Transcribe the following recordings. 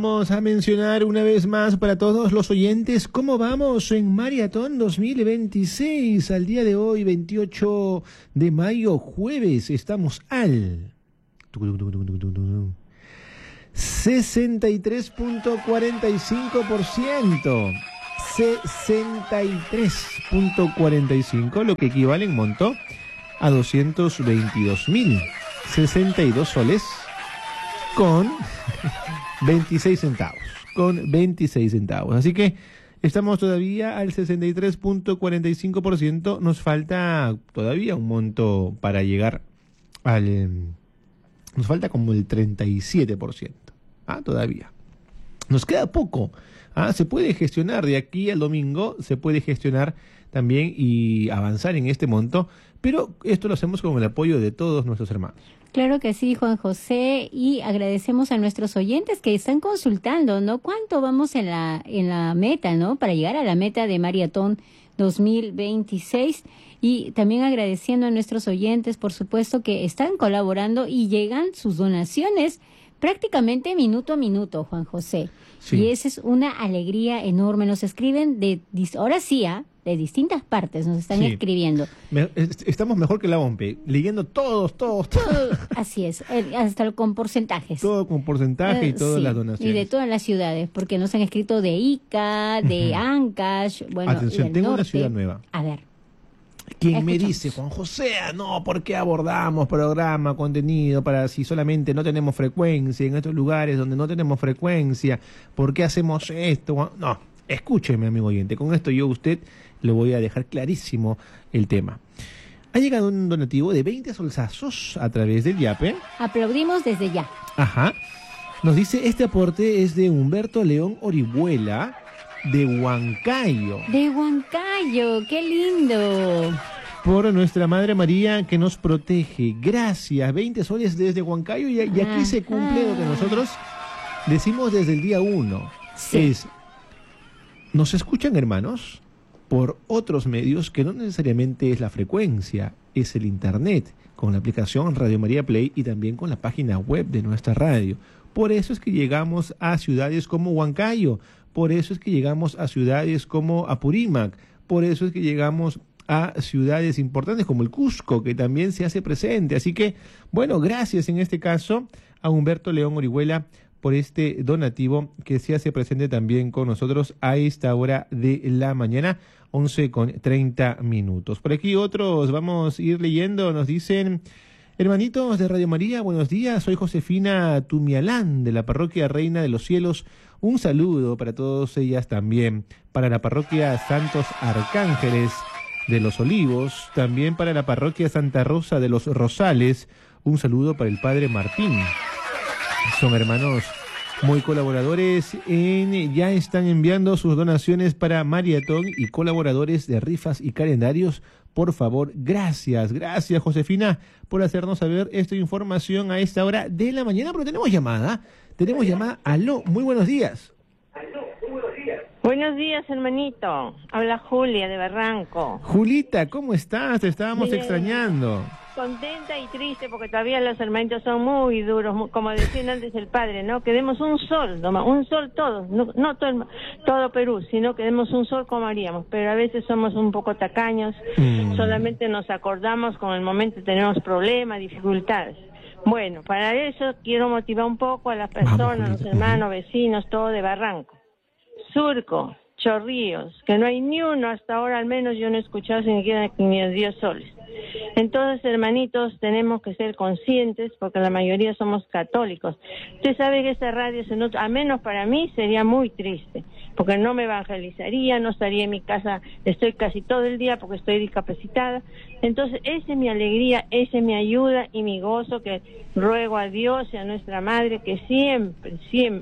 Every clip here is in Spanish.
Vamos a mencionar una vez más para todos los oyentes cómo vamos en Maratón 2026. Al día de hoy, 28 de mayo, jueves, estamos al 63.45%. 63.45%, lo que equivale en monto a 222.062 soles con 26 centavos. Así que estamos todavía al 63.45%. Nos falta todavía un monto para llegar al... Nos falta como el 37%. Todavía. Nos queda poco. Se puede gestionar de aquí al domingo, se puede gestionar también y avanzar en este monto, pero esto lo hacemos con el apoyo de todos nuestros hermanos. Claro que sí, Juan José, y agradecemos a nuestros oyentes que están consultando, ¿no? ¿Cuánto vamos en la meta, ¿no? Para llegar a la meta de Maratón 2026, y también agradeciendo a nuestros oyentes, por supuesto, que están colaborando y llegan sus donaciones prácticamente minuto a minuto, Juan José. Sí. Y esa es una alegría enorme. Nos escriben ahora sí, de distintas partes nos están escribiendo. Estamos mejor que la OMPE, leyendo todos. Así es, hasta con porcentajes. Todo con porcentaje y todas las donaciones. Y de todas las ciudades, porque nos han escrito de Ica, de Ancash, bueno, atención, tengo norte. Una ciudad nueva. A ver. Quien me dice, Juan José, no, ¿por qué abordamos programa, contenido, para si solamente no tenemos frecuencia en estos lugares donde no tenemos frecuencia? ¿Por qué hacemos esto? No, escúcheme, amigo oyente, con esto yo a usted le voy a dejar clarísimo el tema. Ha llegado un donativo de 20 solsazos a través del YAPE. Aplaudimos desde ya. Ajá. Nos dice, este aporte es de Humberto León Orihuela, de Huancayo. De Huancayo, qué lindo. Por nuestra Madre María que nos protege. Gracias, 20 soles desde Huancayo y aquí se cumple lo que nosotros decimos desde el día 1. Sí. Nos escuchan, hermanos, por otros medios que no necesariamente es la frecuencia, es el internet, con la aplicación Radio María Play y también con la página web de nuestra radio. Por eso es que llegamos a ciudades como Huancayo. Por eso es que llegamos a ciudades como Apurímac, por eso es que llegamos a ciudades importantes como el Cusco, que también se hace presente. Así que, bueno, gracias en este caso a Humberto León Orihuela por este donativo que se hace presente también con nosotros a esta hora de la mañana, 11:30. Por aquí otros vamos a ir leyendo, nos dicen... Hermanitos de Radio María, buenos días. Soy Josefina Tumialán, de la Parroquia Reina de los Cielos. Un saludo para todas ellas también. Para la Parroquia Santos Arcángeles de los Olivos. También para la Parroquia Santa Rosa de los Rosales. Un saludo para el Padre Martín. Son hermanos muy colaboradores. Ya están enviando sus donaciones para Maratón y colaboradores de rifas y calendarios. Por favor, gracias Josefina por hacernos saber esta información a esta hora de la mañana, pero tenemos llamada, aló, muy buenos días. Buenos días, hermanito, habla Julia de Barranco. Julita, ¿cómo estás? Te estábamos Bien. Extrañando. Contenta y triste porque todavía los hermanitos son muy duros, como decían antes el padre, ¿no? Que demos un sol, nomás, un sol todos, no todo Perú, sino que demos un sol como haríamos, pero a veces somos un poco tacaños, solamente nos acordamos con el momento tenemos problemas, dificultades. Bueno, para eso quiero motivar un poco a las personas, los hermanos, vecinos, todo de Barranco, Surco, Chorrillos, que no hay ni uno hasta ahora, al menos yo no he escuchado siquiera ni los 10 soles. Entonces, hermanitos, tenemos que ser conscientes porque la mayoría somos católicos. Usted sabe que esta radio, al menos para mí, sería muy triste, porque no me evangelizaría, no estaría en mi casa, estoy casi todo el día porque estoy discapacitada. Entonces, esa es mi alegría, esa es mi ayuda y mi gozo, que ruego a Dios y a nuestra Madre que siempre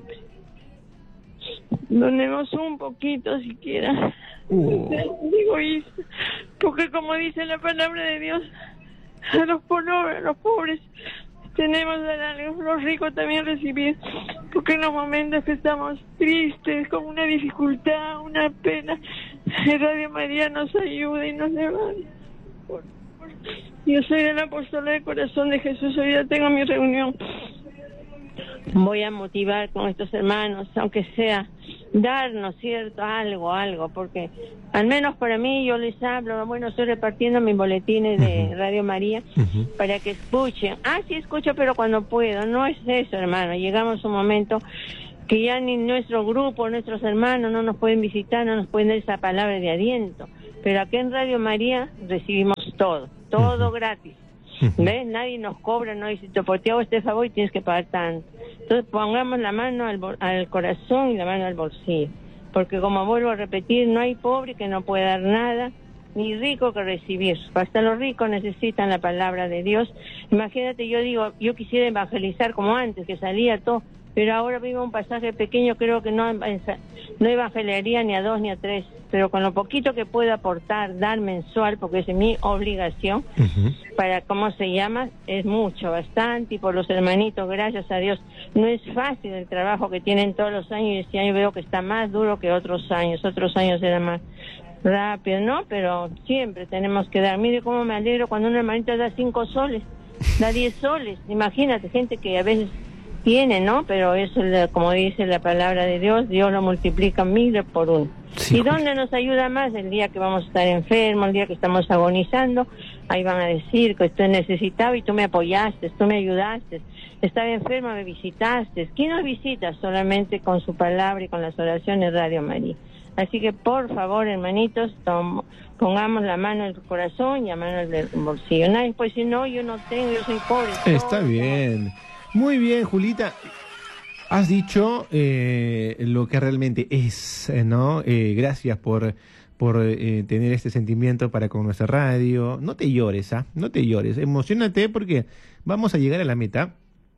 donemos un poquito siquiera. Digo, porque como dice la palabra de Dios, a los pobres tenemos a los ricos también recibir, porque en los momentos que estamos tristes, con una dificultad, una pena, Radio María nos ayuda y nos levanta. Yo soy el apóstol del corazón de Jesús, hoy ya tengo mi reunión. voy a motivar con estos hermanos, aunque sea darnos, ¿cierto? Algo, porque al menos para mí yo les hablo, bueno, estoy repartiendo mis boletines de Radio María para que escuchen. Sí escucho, pero cuando puedo, no es eso, hermano, llegamos a un momento que ya ni nuestro grupo, nuestros hermanos no nos pueden visitar, no nos pueden dar esa palabra de aliento, pero aquí en Radio María recibimos todo gratis. ¿Ves? Nadie nos cobra, no dice, por te hago este favor y tienes que pagar tanto. Entonces pongamos la mano al corazón y la mano al bolsillo, porque como vuelvo a repetir, no hay pobre que no pueda dar nada, ni rico que recibir. Hasta los ricos necesitan la palabra de Dios. Imagínate, yo quisiera evangelizar como antes, que salía todo, pero ahora vivo un pasaje pequeño, creo que no evangeliaría ni a 2 ni a 3, pero con lo poquito que pueda aportar, dar mensual, porque es mi obligación, para, ¿cómo se llama? Es mucho, bastante, y por los hermanitos, gracias a Dios. No es fácil el trabajo que tienen todos los años, y este año veo que está más duro que otros años era más rápido, ¿no? Pero siempre tenemos que dar. Mire cómo me alegro cuando un hermanito da 5 soles, da 10 soles, imagínate, gente que a veces tiene, ¿no? Pero eso, como dice la palabra de Dios, Dios lo multiplica 1000 por 1. Sí, ¿y dónde nos ayuda más? El día que vamos a estar enfermos, el día que estamos agonizando, ahí van a decir que estoy necesitado y tú me apoyaste, tú me ayudaste, estaba enferma, me visitaste. ¿Quién nos visita? Solamente con su palabra y con las oraciones de Radio María. Así que por favor, hermanitos, pongamos la mano en el corazón y la mano en el bolsillo. Nadie, pues si no, yo no tengo, yo soy pobre. Está bien. Muy bien, Julita. Has dicho lo que realmente es, ¿no? Gracias por tener este sentimiento para con nuestra radio. No te llores, no te llores. Emocionate porque vamos a llegar a la meta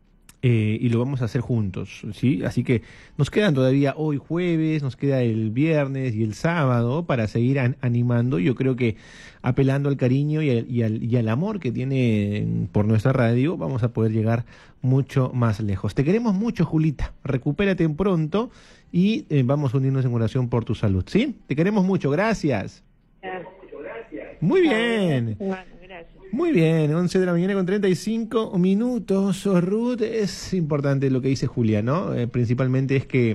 y lo vamos a hacer juntos, ¿sí? Así que nos quedan todavía hoy jueves, nos queda el viernes y el sábado para seguir animando. Yo creo que apelando al cariño y al amor que tiene por nuestra radio, vamos a poder llegar mucho más lejos. Te queremos mucho, Julita. Recupérate pronto y vamos a unirnos en oración por tu salud, ¿sí? Te queremos mucho. Gracias. Muy bien. Muy bien, 11 de la mañana con 35 minutos. Ruth, es importante lo que dice Julia, ¿no? Principalmente es que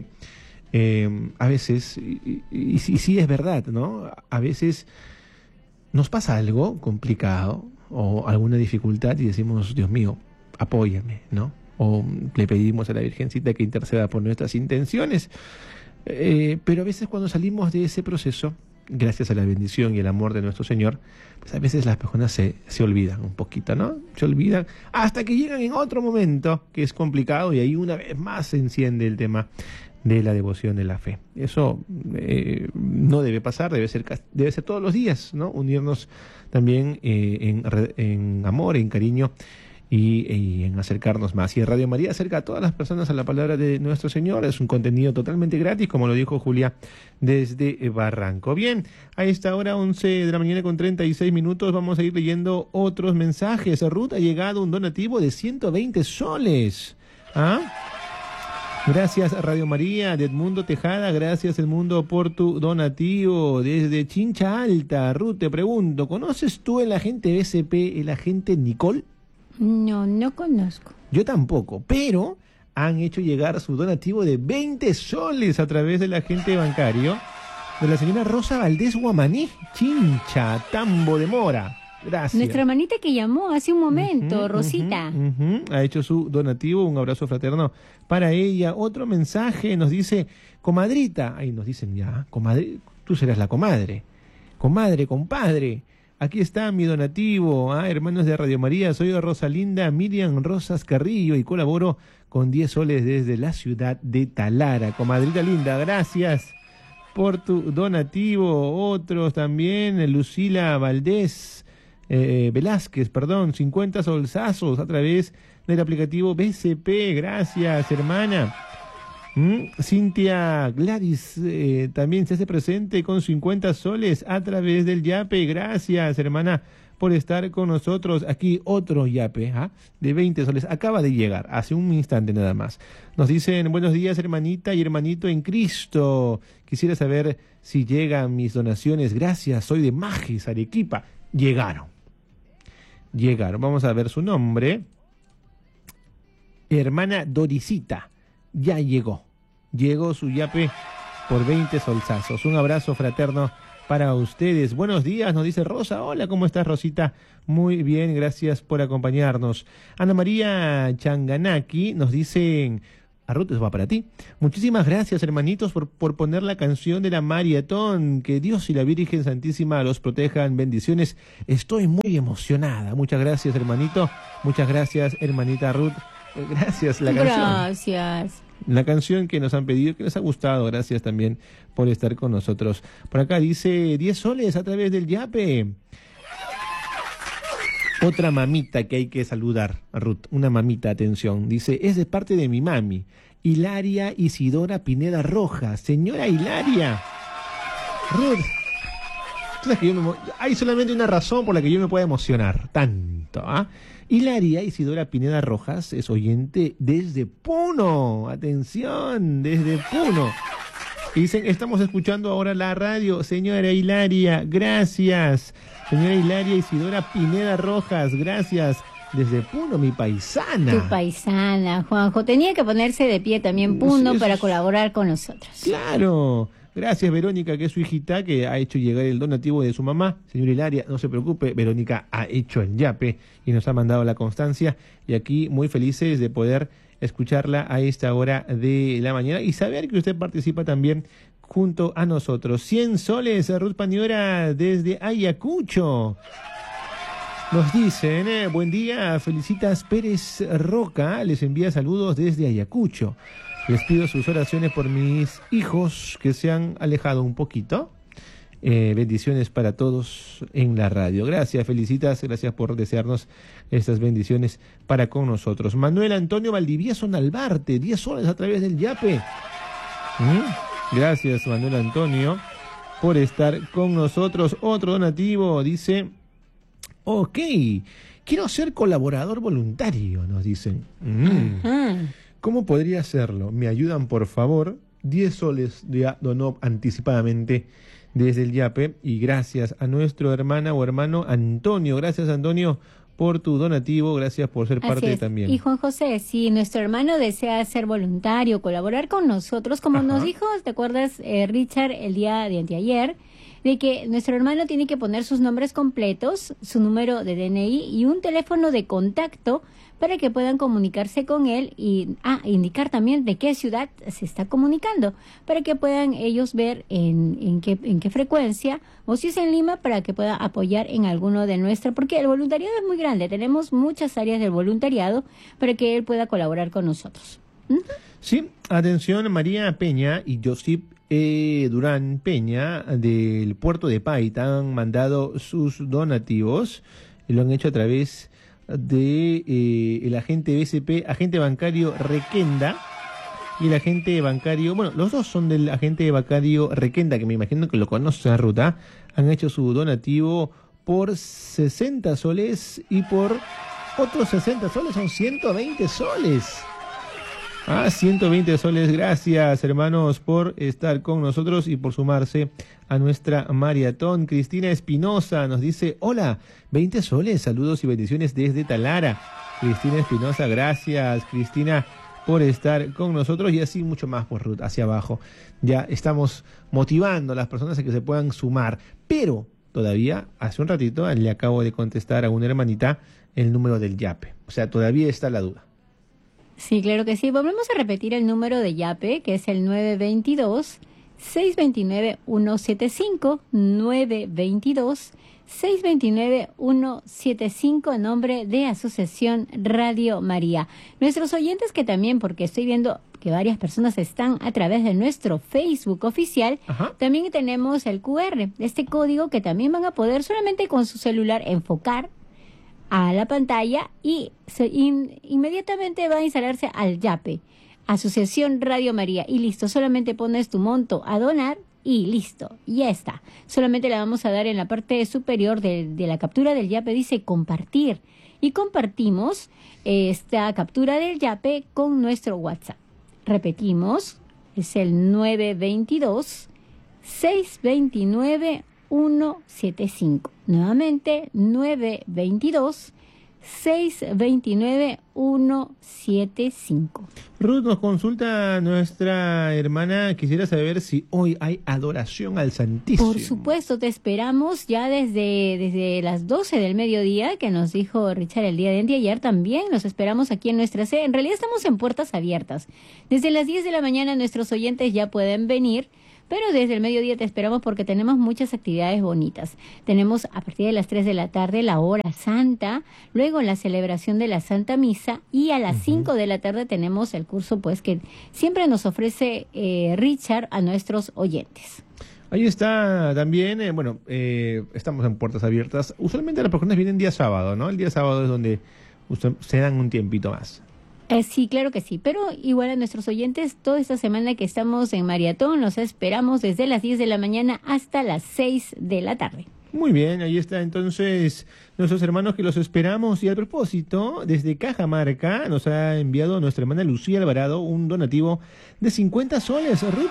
a veces, y sí es verdad, ¿no? A veces nos pasa algo complicado o alguna dificultad y decimos, Dios mío, apóyame, ¿no? O le pedimos a la Virgencita que interceda por nuestras intenciones. Pero a veces cuando salimos de ese proceso, gracias a la bendición y el amor de nuestro Señor, pues a veces las personas se olvidan un poquito, ¿no? Se olvidan hasta que llegan en otro momento que es complicado y ahí una vez más se enciende el tema de la devoción de la fe. Eso no debe pasar, debe ser todos los días, ¿no? Unirnos también en amor, en cariño y en acercarnos más. Y Radio María acerca a todas las personas a la palabra de nuestro Señor. Es un contenido totalmente gratis, como lo dijo Julia desde Barranco. Bien, a esta hora 11 de la mañana con 36 minutos vamos a ir leyendo otros mensajes. Ruth, ha llegado un donativo de 120 soles. Gracias a Radio María, de Edmundo Tejada. Gracias, Edmundo, por tu donativo. Desde Chincha Alta, Ruth, te pregunto, ¿conoces tú el agente BCP, el agente Nicole? No conozco. Yo tampoco, pero han hecho llegar su donativo de 20 soles a través del agente bancario de la señora Rosa Valdés Guamaní, Chincha, Tambo de Mora. Gracias. Nuestra hermanita que llamó hace un momento, Rosita. Ha hecho su donativo, un abrazo fraterno para ella. Otro mensaje nos dice, comadrita, ahí nos dicen ya, comadre, tú serás la comadre. Comadre, compadre. Aquí está mi donativo, hermanos de Radio María, soy Rosalinda Miriam Rosas Carrillo y colaboro con 10 soles desde la ciudad de Talara. Comadrita linda, gracias por tu donativo. Otros también, Lucila Valdés, Velázquez, 50 solsazos a través del aplicativo BCP, gracias hermana. Cintia Gladys también se hace presente con 50 soles a través del Yape. Gracias, hermana, por estar con nosotros. Aquí otro Yape de 20 soles. Acaba de llegar, hace un instante nada más. Nos dicen, buenos días, hermanita y hermanito en Cristo. Quisiera saber si llegan mis donaciones. Gracias, soy de Majis, Arequipa. Llegaron. Vamos a ver su nombre. hermana Dorisita, ya llegó. Llegó su yape por 20 solsazos. Un abrazo fraterno para ustedes. Buenos días, nos dice Rosa. Hola, ¿cómo estás, Rosita? Muy bien, gracias por acompañarnos. Ana María Changanaki nos dice... A Ruth, eso va para ti. Muchísimas gracias, hermanitos, por poner la canción de la maratón. Que Dios y la Virgen Santísima los protejan. Bendiciones. Estoy muy emocionada. Muchas gracias, hermanito. Muchas gracias, hermanita Ruth. Gracias, la canción. Gracias. La canción que nos han pedido, que les ha gustado. Gracias también por estar con nosotros. Por acá dice 10 soles a través del yape. Otra mamita que hay que saludar, Ruth, una mamita, atención, dice, es de parte de mi mami, Hilaria Isidora Pineda Rojas. Señora Hilaria, Ruth, ¿tú sabes que hay solamente una razón por la que yo me puedo emocionar tanto, ¿ah? Hilaria Isidora Pineda Rojas es oyente desde Puno, atención, desde Puno. Y dicen, estamos escuchando ahora la radio. Señora Hilaria, gracias. Señora Hilaria Isidora Pineda Rojas, gracias. Desde Puno, mi paisana. Tu paisana, Juanjo. Tenía que ponerse de pie también Puno sí, para colaborar con nosotros. Claro. Gracias, Verónica, que es su hijita, que ha hecho llegar el donativo de su mamá. Señora Hilaria, no se preocupe, Verónica ha hecho el yape y nos ha mandado la constancia. Y aquí muy felices de poder escucharla a esta hora de la mañana y saber que usted participa también junto a nosotros. 100 soles, Ruth Paniora, desde Ayacucho. Nos dicen, buen día, Felicitas Pérez Roca, les envía saludos desde Ayacucho. Les pido sus oraciones por mis hijos que se han alejado un poquito. Bendiciones para todos en la radio. Gracias, Felicitas, gracias por desearnos estas bendiciones para con nosotros. Manuel Antonio Valdivieso Nalbarte, 10 soles a través del yape. Gracias, Manuel Antonio, por estar con nosotros. Otro donativo dice, ok, quiero ser colaborador voluntario, nos dicen. ¿Cómo podría hacerlo? ¿Me ayudan, por favor? 10 soles ya donó anticipadamente desde el yape y gracias a nuestro hermana o hermano Antonio. Gracias, Antonio, por tu donativo, gracias por ser parte también. Y Juan José, si nuestro hermano desea ser voluntario, colaborar con nosotros, como nos dijo, ¿te acuerdas, Richard, el día de anteayer? De que nuestro hermano tiene que poner sus nombres completos, su número de DNI y un teléfono de contacto para que puedan comunicarse con él y indicar también de qué ciudad se está comunicando, para que puedan ellos ver en qué frecuencia, o si es en Lima, para que pueda apoyar en alguno de nuestros, porque el voluntariado es muy grande, tenemos muchas áreas del voluntariado para que él pueda colaborar con nosotros. Sí, atención, María Peña y Josip Durán Peña del puerto de Paita han mandado sus donativos y lo han hecho a través de el agente BCP, agente bancario Requenda, y el agente bancario, bueno, los dos son del agente bancario Requenda, que me imagino que lo conocen a Ruta. Han hecho su donativo por 60 soles y por otros 60 soles, son 120 soles. 120 soles, gracias, hermanos, por estar con nosotros y por sumarse a nuestra maratón. Cristina Espinosa nos dice, hola, 20 soles, saludos y bendiciones desde Talara. Cristina Espinosa, gracias, Cristina, por estar con nosotros, y así mucho más por Ruth, hacia abajo. Ya estamos motivando a las personas a que se puedan sumar, pero todavía, hace un ratito, le acabo de contestar a una hermanita el número del yape, o sea, todavía está la duda. Sí, claro que sí. Volvemos a repetir el número de yape, que es el 922-629-175, 922-629-175, en nombre de Asociación Radio María. Nuestros oyentes que también, porque estoy viendo que varias personas están a través de nuestro Facebook oficial, también tenemos el QR, este código que también van a poder solamente con su celular enfocar a la pantalla y inmediatamente va a instalarse al yape, Asociación Radio María, y listo, solamente pones tu monto a donar y listo, ya está. Solamente la vamos a dar en la parte superior de la captura del yape, dice compartir, y compartimos esta captura del yape con nuestro WhatsApp. Repetimos, es el 922-629-175. Nuevamente, 922 629-175. Ruth, nos consulta nuestra hermana, quisiera saber si hoy hay adoración al Santísimo. Por supuesto, te esperamos ya desde las 12 del mediodía, que nos dijo Richard el día de ayer. También los esperamos aquí en nuestra sede. En realidad estamos en puertas abiertas. Desde las 10 de la mañana nuestros oyentes ya pueden venir, pero desde el mediodía te esperamos porque tenemos muchas actividades bonitas. Tenemos a partir de las 3 de la tarde la hora santa, luego la celebración de la Santa Misa, y a las 5 de la tarde tenemos el curso pues que siempre nos ofrece Richard a nuestros oyentes. Ahí está también, estamos en puertas abiertas. Usualmente las personas vienen día sábado, ¿no? El día sábado es donde se dan un tiempito más. Sí, claro que sí, pero igual a nuestros oyentes, toda esta semana que estamos en Maratón, los esperamos desde las 10 de la mañana hasta las 6 de la tarde. Muy bien, ahí está entonces nuestros hermanos que los esperamos. Y al propósito, desde Cajamarca nos ha enviado nuestra hermana Lucía Alvarado un donativo de 50 soles, Ruth.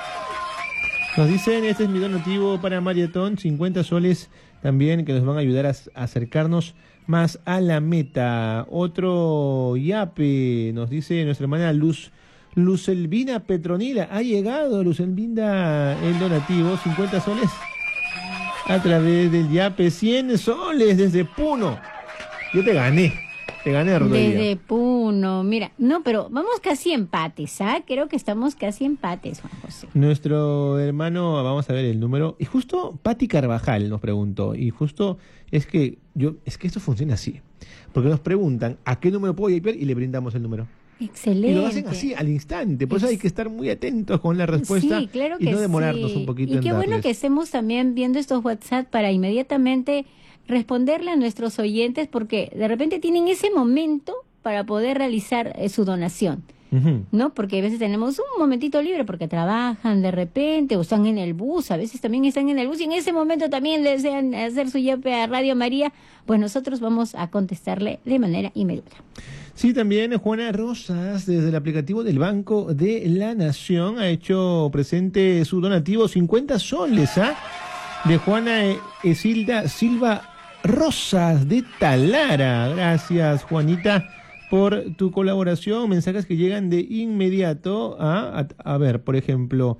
Nos dicen, este es mi donativo para Maratón, 50 soles también que nos van a ayudar a acercarnos más a la meta. Otro yape, nos dice nuestra hermana Lucelvina Petronila. Ha llegado, Lucelvina, el donativo, 50 soles a través del yape, 100 soles desde Puno. Yo te gané, Rodríguez. Desde Puno, mira, no, pero vamos casi empates, ¿ah? Creo que estamos casi empates, Juan José. Nuestro hermano, vamos a ver el número, y justo Pati Carvajal nos preguntó, y justo es que esto funciona así, porque nos preguntan a qué número puedo yapear y le brindamos el número. Excelente. Y lo hacen así, al instante, por eso hay que estar muy atentos con la respuesta, sí, claro y que no demorarnos un poquito en Y qué bueno darles. que estemos también viendo estos WhatsApp para inmediatamente responderle a nuestros oyentes, porque de repente tienen ese momento para poder realizar su donación, ¿no? Porque a veces tenemos un momentito libre porque trabajan de repente o están en el bus, a veces también están en el bus y en ese momento también desean hacer su yape a Radio María. Pues nosotros vamos a contestarle de manera inmediata. Sí, también Juana Rosas, desde el aplicativo del Banco de la Nación, ha hecho presente su donativo, 50 soles, de Juana Esilda Silva Rosas de Talara. Gracias, Juanita, por tu colaboración. Mensajes que llegan de inmediato. A ver, por ejemplo,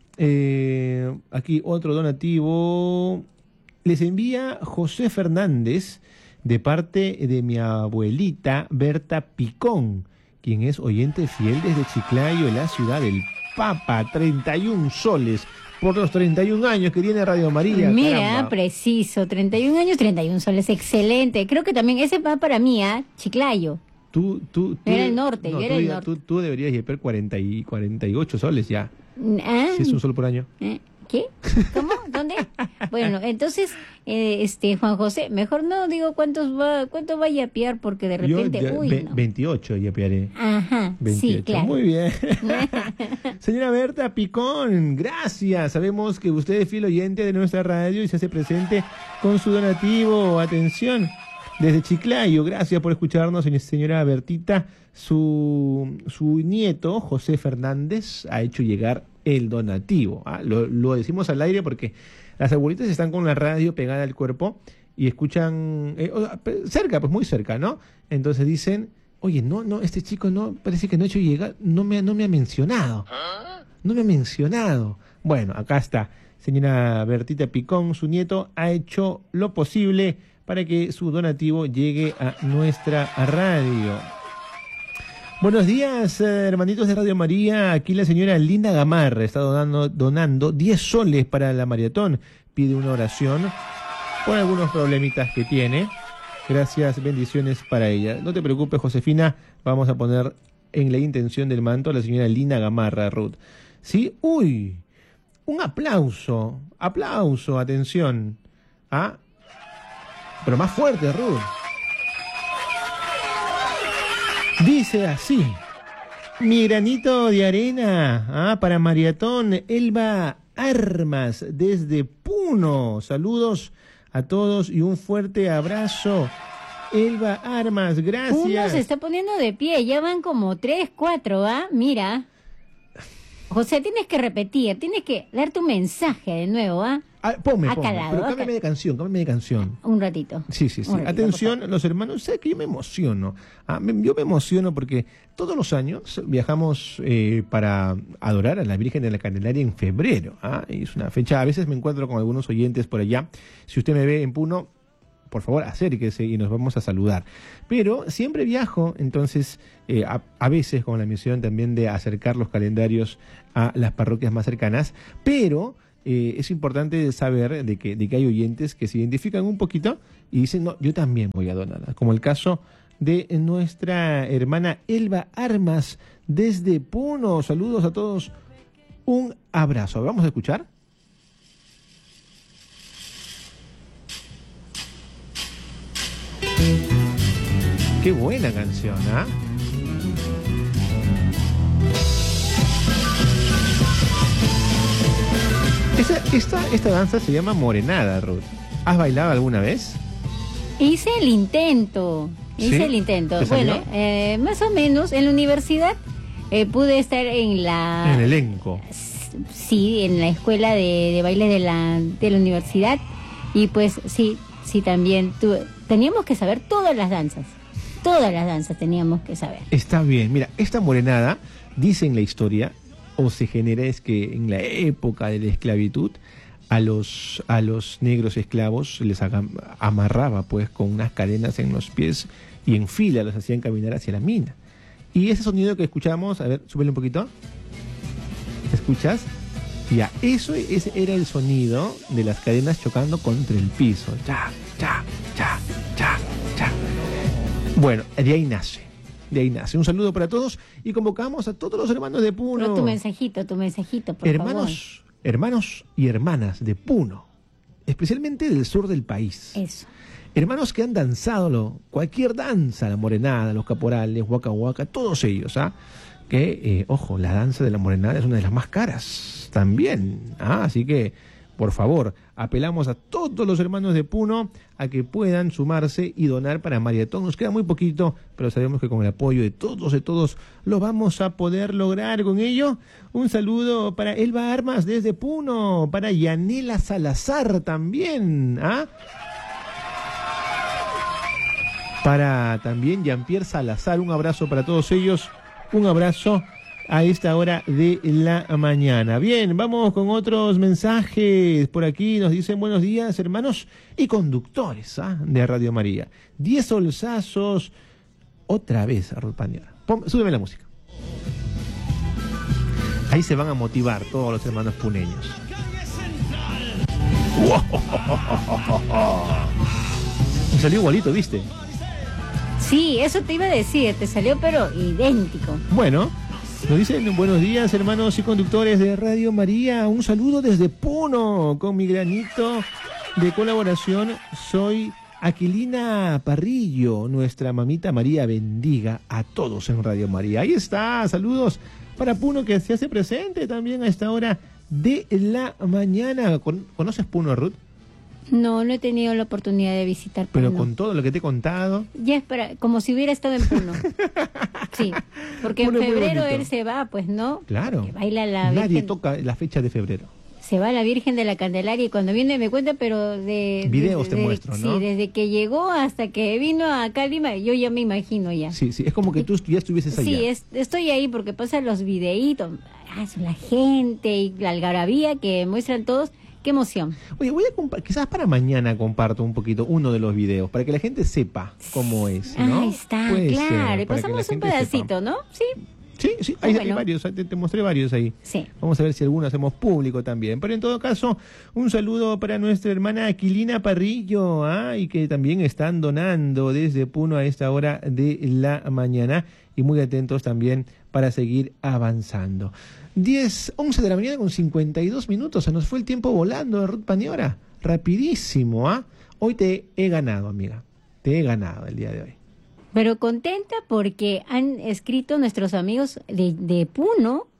aquí otro donativo. Les envía José Fernández de parte de mi abuelita Berta Picón, quien es oyente fiel desde Chiclayo, en la ciudad del Papa. 31 soles. Por los 31 años que tiene Radio María. Mira, caramba. Preciso, 31 años, 31 soles, excelente. Creo que también ese va para mí, Chiclayo. Tú era el norte, no, yo era el norte. Tú deberías yapear 48 soles ya. ¿Ah? Si es un sol por año. ¿Qué? ¿Cómo? ¿Dónde? Bueno, entonces, Juan José, mejor no digo cuánto va a yapear porque de repente, Yo no. 28 yapearé. Ajá, 28. sí, claro. Muy bien. Señora Berta Picón, gracias. Sabemos que usted es fiel oyente de nuestra radio y se hace presente con su donativo. Atención, desde Chiclayo. Gracias por escucharnos, señora Bertita. Su nieto, José Fernández, ha hecho llegar el donativo. Lo decimos al aire porque las abuelitas están con la radio pegada al cuerpo y escuchan cerca, pues muy cerca, ¿no? Entonces dicen, oye, no, este chico no, parece que no ha hecho llegar, no me ha mencionado. No me ha mencionado. Bueno, acá está. Señora Bertita Picón, su nieto, ha hecho lo posible para que su donativo llegue a nuestra radio. Buenos días, hermanitos de Radio María. Aquí la señora Linda Gamarra está donando 10 soles para la maratón. Pide una oración por algunos problemitas que tiene. Gracias, bendiciones para ella. No te preocupes, Josefina, vamos a poner en la intención del manto a la señora Linda Gamarra, Ruth. ¿Sí? ¡Uy! Un aplauso, atención. Pero más fuerte, Ruth. Dice así: mi granito de arena para Maratón, Elba Armas desde Puno. Saludos a todos y un fuerte abrazo. Elba Armas, gracias. Puno se está poniendo de pie, ya van como 3, 4, Mira. José, tienes que repetir, tienes que dar tu mensaje de nuevo, ¿ah? Ponme, Acalado, pero cámbiame de canción. Un ratito. Sí. Un ratito, Atención, los hermanos, sé que yo me emociono. Yo me emociono porque todos los años viajamos para adorar a la Virgen de la Candelaria en febrero. Y es una fecha, a veces me encuentro con algunos oyentes por allá. Si usted me ve en Puno, por favor, acérquese y nos vamos a saludar. Pero siempre viajo, entonces, a veces con la misión también de acercar los calendarios a las parroquias más cercanas, pero es importante saber de que hay oyentes que se identifican un poquito y dicen, no, yo también voy a donar, como el caso de nuestra hermana Elba Armas desde Puno. Saludos a todos, un abrazo. Vamos a escuchar. Qué buena canción, ¿ah? Esta danza se llama morenada, Ruth. ¿Has bailado alguna vez? Hice el intento. ¿Te salió? Bueno, más o menos. En la universidad pude estar en la... En el elenco. Sí, en la escuela de baile de la universidad. Y pues sí, también teníamos que saber todas las danzas. Todas las danzas teníamos que saber. Está bien. Mira, esta morenada, dice en la historia, o se genera, es que en la época de la esclavitud, a los negros esclavos les amarraba pues con unas cadenas en los pies y en fila los hacían caminar hacia la mina. Y ese sonido que escuchamos, a ver, súbele un poquito. ¿Escuchas? Ya, ese era el sonido de las cadenas chocando contra el piso. Ya. Bueno, de ahí nace. Un saludo para todos y convocamos a todos los hermanos de Puno. Pero tu mensajito, por favor. Hermanos y hermanas de Puno, especialmente del sur del país. Eso. Hermanos que han danzado cualquier danza, la morenada, los caporales, huaca huaca, todos ellos, que, ojo, la danza de la morenada es una de las más caras también, así que, por favor, apelamos a todos los hermanos de Puno a que puedan sumarse y donar para Mariatón. Nos queda muy poquito, pero sabemos que con el apoyo de todos lo vamos a poder lograr. Con ello, un saludo para Elba Armas desde Puno, para Yanela Salazar también, para también Jean-Pierre Salazar, un abrazo para todos ellos, un abrazo a esta hora de la mañana. Bien, vamos con otros mensajes. Por aquí nos dicen buenos días, hermanos y conductores de Radio María. 10 solsazos, otra vez a Ruth Pañora. Súbeme la música. Ahí se van a motivar todos los hermanos puneños. Me salió igualito, ¿viste? Sí, eso te iba a decir, te salió pero idéntico. Bueno, nos dicen buenos días, hermanos y conductores de Radio María. Un saludo desde Puno con mi granito de colaboración. Soy Aquilina Parrillo. Nuestra mamita María bendiga a todos en Radio María. Ahí está, saludos para Puno que se hace presente también a esta hora de la mañana. ¿Conoces Puno, Ruth? No he tenido la oportunidad de visitar Puno. Pero con todo lo que te he contado. Ya es como si hubiera estado en Puno. Sí, porque Puno en febrero él se va, pues, ¿no? Claro. Porque baila la Nadie Virgen. toca la fecha de febrero. Se va la Virgen de la Candelaria y cuando viene me cuenta, pero de... Videos te muestro, ¿no? Sí, desde que llegó hasta que vino acá a Lima, yo ya me imagino ya. Sí, es como que tú ya estuvieses allá. Sí, estoy ahí porque pasan los videitos, la gente y la algarabía que muestran todos. ¡Qué emoción! Oye, quizás para mañana comparto un poquito uno de los videos, para que la gente sepa cómo es, ¿no? Ahí está, Puede claro. ser, Y pasamos un pedacito, sepa. ¿No? Sí. Sí, hay varios, te mostré varios ahí. Sí. Vamos a ver si algunos hacemos público también. Pero en todo caso, un saludo para nuestra hermana Aquilina Parrillo, y que también están donando desde Puno a esta hora de la mañana. Y muy atentos también para seguir avanzando. 11 de la mañana con 52 minutos. Se nos fue el tiempo volando, Ruth Pañora. Rapidísimo, Hoy te he ganado, amiga. Te he ganado el día de hoy. Pero contenta porque han escrito nuestros amigos de Puno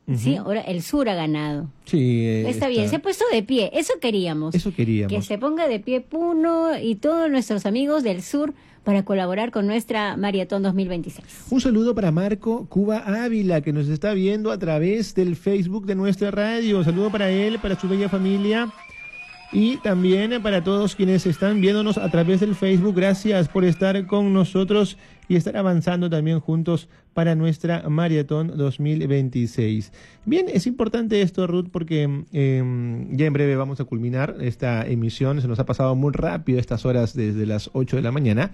Sí, ahora el sur ha ganado. Sí, Está bien, se ha puesto de pie. Eso queríamos. Eso queríamos. Que se ponga de pie Puno y todos nuestros amigos del sur para colaborar con nuestra Maratón 2026. Un saludo para Marco Cuba Ávila, que nos está viendo a través del Facebook de nuestra radio. Un saludo para él, para su bella familia. Y también para todos quienes están viéndonos a través del Facebook. Gracias por estar con nosotros y estar avanzando también juntos para nuestra Maratón 2026. Bien, es importante esto, Ruth, porque ya en breve vamos a culminar esta emisión. Se nos ha pasado muy rápido estas horas desde las 8 de la mañana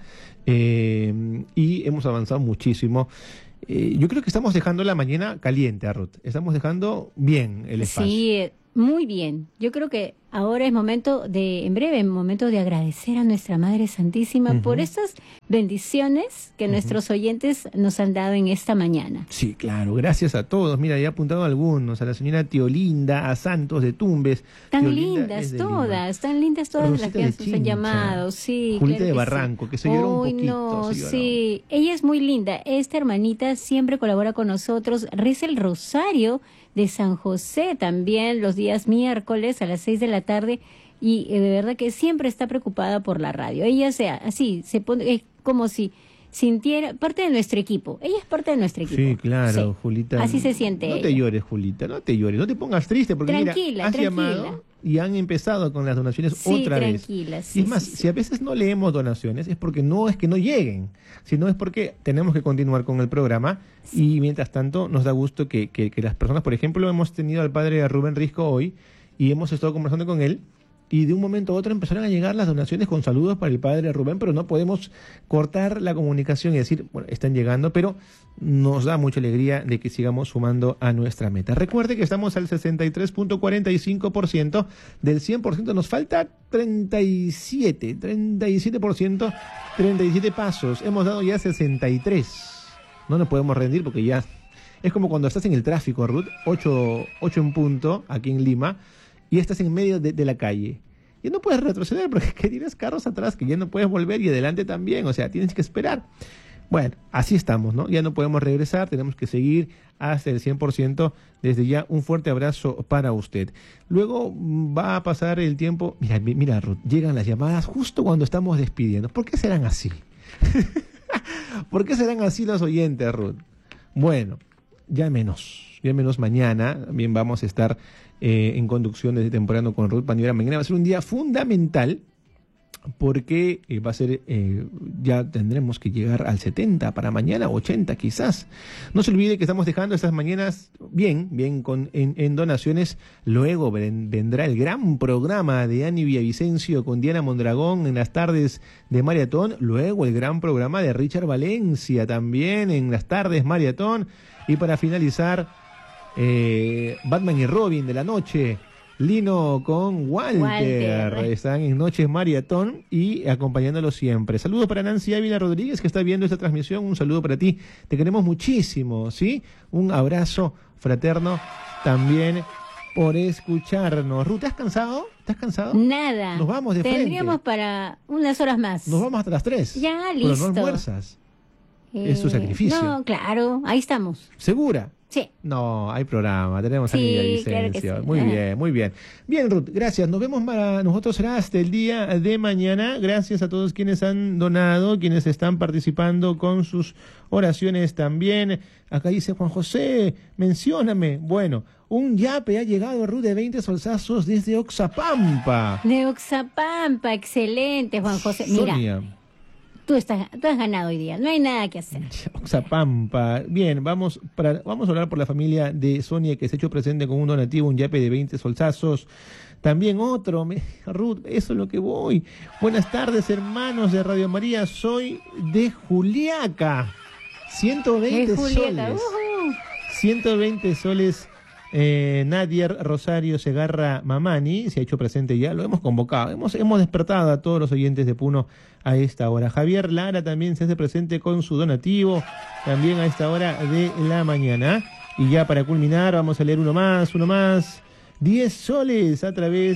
y hemos avanzado muchísimo. Yo creo que estamos dejando la mañana caliente, Ruth. Estamos dejando bien el espacio. Sí, muy bien. Yo creo que ahora es en breve momento de agradecer a nuestra Madre Santísima por estas bendiciones que nuestros oyentes nos han dado en esta mañana. Sí, claro, gracias a todos. Mira, ya he apuntado a algunos, a la señora Teolinda, a Santos de Tumbes. Tan Teolinda lindas todas las que nos han llamado. Sí, Julita claro de que Barranco, sí. que se lloró un poquito. No, se lloró. sí, ella es muy linda. Esta hermanita siempre colabora con nosotros, reza el rosario de San José también los días miércoles a las 6 de la tarde y de verdad que siempre está preocupada por la radio. Ella se pone, es como si sintiera parte de nuestro equipo. Ella es parte de nuestro equipo. Sí, claro, Sí. Julita. Así se siente No ella. te llores, Julita, no te llores, no te pongas triste porque Tranquila, mira, has tranquila. llamado y han empezado con las donaciones Sí, otra vez. tranquila, Y sí, es más, sí, sí. si a veces no leemos donaciones es porque no es que no lleguen, sino es porque tenemos que continuar con el programa y mientras tanto nos da gusto que las personas, por ejemplo, hemos tenido al padre Rubén Risco hoy y hemos estado conversando con él. Y de un momento a otro empezaron a llegar las donaciones con saludos para el padre Rubén, pero no podemos cortar la comunicación y decir, bueno, están llegando, pero nos da mucha alegría de que sigamos sumando a nuestra meta. Recuerde que estamos al 63.45% del 100%, nos falta 37%, 37 pasos. Hemos dado ya 63. No nos podemos rendir porque ya es como cuando estás en el tráfico, Ruth, 8 en punto, aquí en Lima, y estás en medio de la calle. Ya no puedes retroceder porque es que tienes carros atrás que ya no puedes volver y adelante también, o sea, tienes que esperar. Bueno, así estamos, ¿no? Ya no podemos regresar, tenemos que seguir hasta el 100%. Desde ya, un fuerte abrazo para usted. Luego va a pasar el tiempo. Mira, Ruth, llegan las llamadas justo cuando estamos despidiendo. ¿Por qué serán así? ¿Por qué serán así los oyentes, Ruth? Bueno, llámenos mañana. También vamos a estar en conducción desde temprano con Ruth Paniagua. Mañana va a ser un día fundamental porque va a ser, ya tendremos que llegar al 70 para mañana, 80 quizás. No se olvide que estamos dejando estas mañanas bien en donaciones. Luego vendrá el gran programa de Ani Villavicencio con Diana Mondragón en las tardes de Maratón. Luego el gran programa de Richard Valencia también en las tardes Maratón. Y para finalizar, Batman y Robin de la noche, Lino con Walter. Están en Noches Maratón y acompañándolos siempre. Saludos para Nancy Ávila Rodríguez que está viendo esta transmisión. Un saludo para ti. Te queremos muchísimo, ¿sí? Un abrazo fraterno también por escucharnos. Ruth, ¿estás cansado? ¿Estás cansado? Nada. Nos vamos de Tendríamos frente. para unas horas más. Nos vamos hasta las 3. Ya, Pero listo. no almuerzas. Es tu sacrificio. No, claro, ahí estamos. ¿Segura? Sí. No, hay programa, tenemos a Sí, Nidia Vicencio. claro que sí. Muy bien, muy bien. Bien, Ruth, gracias. Nos vemos para nosotros será hasta el día de mañana. Gracias a todos quienes han donado, quienes están participando con sus oraciones también. Acá dice Juan José, mencióname. Bueno, un yape ha llegado, Ruth, de 20 solsazos desde Oxapampa. De Oxapampa, excelente, Juan José. Mira, Sonia. tú has ganado hoy día, no hay nada que hacer. Oxapampa. Bien, vamos a hablar por la familia de Sonia que se ha hecho presente con un donativo, un yape de 20 solsazos. También otro, Ruth, eso es lo que voy. Buenas tardes, hermanos de Radio María, soy de Juliaca. 120 soles. 120 soles. Nadia Rosario Segarra Mamani se ha hecho presente ya, lo hemos convocado, hemos despertado a todos los oyentes de Puno a esta hora. Javier Lara también se hace presente con su donativo, también a esta hora de la mañana. Y ya para culminar vamos a leer uno más, 10 soles otra vez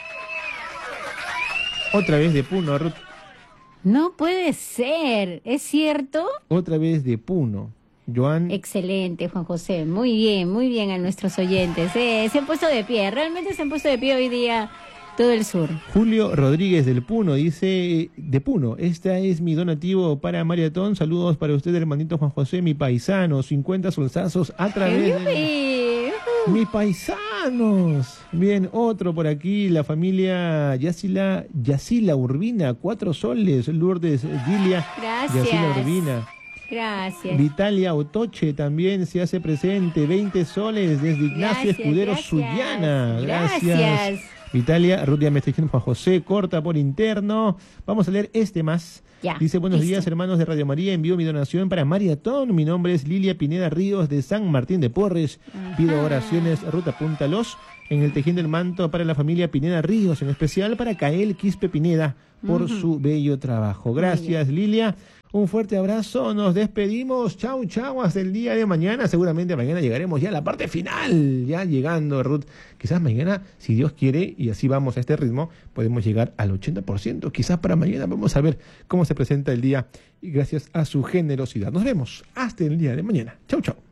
de Puno, Ruth. No puede ser, ¿es cierto? Otra vez de Puno. Joan. Excelente, Juan José. Muy bien a nuestros oyentes. Se han puesto de pie, realmente se han puesto de pie hoy día todo el sur. Julio Rodríguez del Puno dice, de Puno, esta es mi donativo para Maratón. Saludos para usted, hermanito Juan José, mi paisano. 50 solsazos a través de... ¡Mis paisanos! Bien, otro por aquí, la familia Yacila Urbina, 4 soles. Lourdes Gilia. Gracias. Yacila Urbina. Gracias. Vitalia Otoche también se hace presente, 20 soles desde Ignacio Escudero Sullana. Gracias. Vitalia, Rutia Mestejón, Juan José, corta por interno. Vamos a leer este más. Ya, dice, buenos listo. días, hermanos de Radio María. Envío mi donación para Maratón. Mi nombre es Lilia Pineda Ríos de San Martín de Porres. Pido oraciones, Ruta Punta Los, en el Tejiendo el Manto para la familia Pineda Ríos, en especial para Cael Quispe Pineda, por su bello trabajo. Gracias, Lilia. Un fuerte abrazo, nos despedimos, chau, hasta el día de mañana, seguramente mañana llegaremos ya a la parte final, ya llegando, Ruth, quizás mañana, si Dios quiere, y así vamos a este ritmo, podemos llegar al 80%, quizás para mañana, vamos a ver cómo se presenta el día, y gracias a su generosidad. Nos vemos hasta el día de mañana, chau.